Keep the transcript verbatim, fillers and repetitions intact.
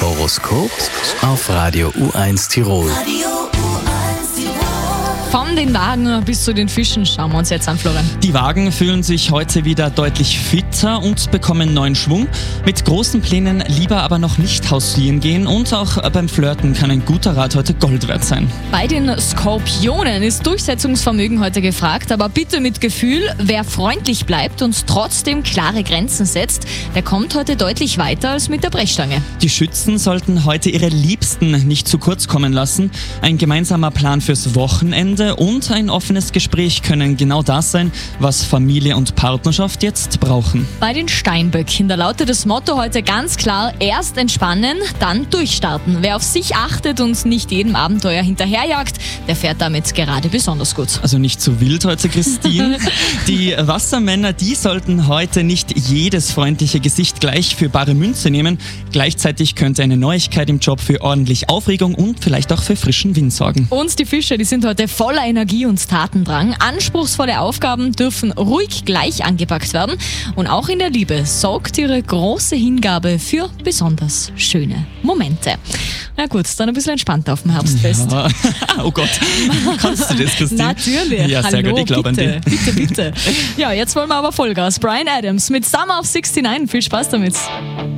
Horoskop auf Radio U eins Tirol. Von den Wagen bis zu den Fischen schauen wir uns jetzt an, Florian. Die Wagen fühlen sich heute wieder deutlich fitter und bekommen neuen Schwung. Mit großen Plänen lieber aber noch nicht hausieren gehen und auch beim Flirten kann ein guter Rat heute Gold wert sein. Bei den Skorpionen ist Durchsetzungsvermögen heute gefragt, aber bitte mit Gefühl. Wer freundlich bleibt und trotzdem klare Grenzen setzt, der kommt heute deutlich weiter als mit der Brechstange. Die Schützen sollten heute ihre Liebsten nicht zu kurz kommen lassen. Ein gemeinsamer Plan fürs Wochenende und ein offenes Gespräch können genau das sein, was Familie und Partnerschaft jetzt brauchen. Bei den Steinböcken, da lautet das Motto heute ganz klar: erst entspannen, dann durchstarten. Wer auf sich achtet und nicht jedem Abenteuer hinterherjagt, der fährt damit gerade besonders gut. Also nicht zu wild heute, Christine. Die Wassermänner, die sollten heute nicht jedes freundliche Gesicht gleich für bare Münze nehmen. Gleichzeitig könnte eine Neuigkeit im Job für ordentlich Aufregung und vielleicht auch für frischen Wind sorgen. Und die Fische, die sind heute voller Energie und Tatendrang. Anspruchsvolle Aufgaben dürfen ruhig gleich angepackt werden. Und auch in der Liebe sorgt ihre große Hingabe für besonders schöne Momente. Na gut, dann ein bisschen entspannter auf dem Herbstfest. Ja. Oh Gott, kannst du das, Christine? Natürlich. Ja, sehr Hallo, gut, ich glaube an bitte, dich. bitte, bitte. Ja, jetzt wollen wir aber Vollgas. Bryan Adams mit Summer of sixty-nine. Viel Spaß damit.